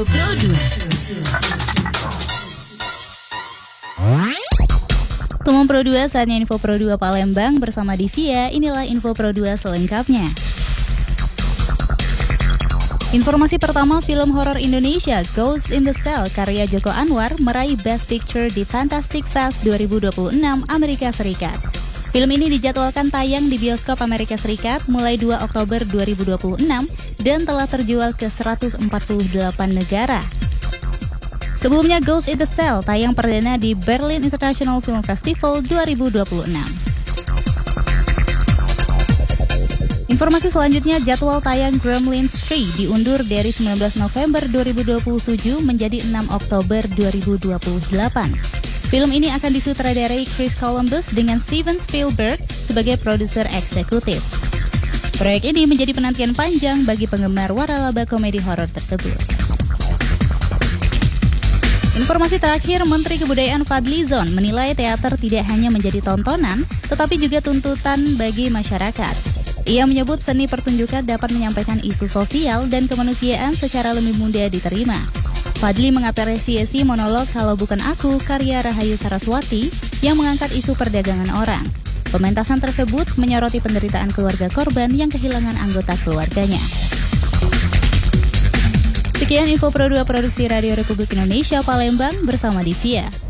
Info Pro 2. Teman Pro 2, saatnya Info Pro 2 Palembang bersama Divia. Inilah Info Pro 2 selengkapnya. Informasi pertama, film horor Indonesia Ghost in the Shell karya Joko Anwar meraih Best Picture di Fantastic Fest 2026 Amerika Serikat. Film ini dijadwalkan tayang di bioskop Amerika Serikat mulai 2 Oktober 2026 dan telah terjual ke 148 negara. Sebelumnya Ghost in the Shell tayang perdana di Berlin International Film Festival 2026. Informasi selanjutnya, jadwal tayang Gremlins 3 diundur dari 19 November 2027 menjadi 6 Oktober 2028. Film ini akan disutradarai Chris Columbus dengan Steven Spielberg sebagai produser eksekutif. Proyek ini menjadi penantian panjang bagi penggemar waralaba komedi horor tersebut. Informasi terakhir, Menteri Kebudayaan Fadly Zon menilai teater tidak hanya menjadi tontonan, tetapi juga tuntutan bagi masyarakat. Ia menyebut seni pertunjukan dapat menyampaikan isu sosial dan kemanusiaan secara lebih mudah diterima. Fadly mengapresiasi monolog Kalau Bukan Aku karya Rahayu Saraswati yang mengangkat isu perdagangan orang. Pementasan tersebut menyoroti penderitaan keluarga korban yang kehilangan anggota keluarganya. Sekian Info Pro 2 Produksi Radio Republik Indonesia Palembang bersama Divia.